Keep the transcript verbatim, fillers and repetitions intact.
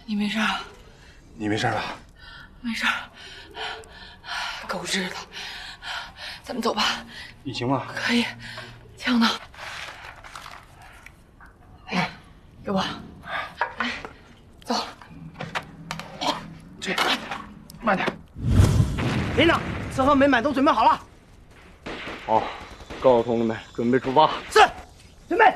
你没事啊？ 你没事吧？ 没事。狗日的，咱们走吧。 你行吗？ 可以。枪呢？哎，给我。来，走。 这，慢点。 连长，车和门板都准备好了。 好，告诉同志们，准备出发。 是，准备。